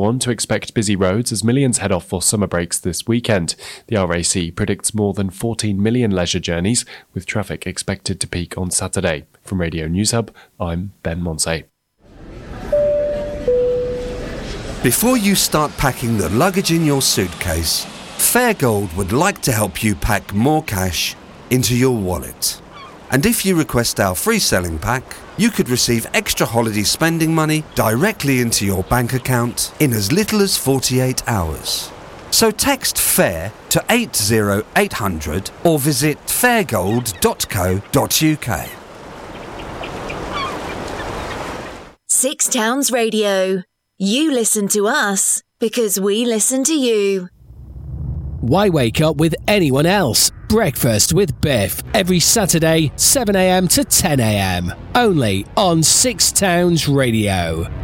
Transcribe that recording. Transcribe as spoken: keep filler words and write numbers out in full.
go on to expect busy roads as millions head off for summer breaks this weekend. The R A C predicts more than fourteen million leisure journeys, with traffic expected to peak on Saturday. From Radio News Hub, I'm Ben Monsey. Before you start packing the luggage in your suitcase, Fairgold would like to help you pack more cash into your wallet. And if you request our free selling pack, you could receive extra holiday spending money directly into your bank account in as little as forty-eight hours. So text FAIR to eight zero eight hundred or visit fairgold dot co dot uk. Six Towns Radio. You listen to us because we listen to you. Why wake up with anyone else? Breakfast with Biff every Saturday, seven a m to ten a m. Only on Six Towns Radio.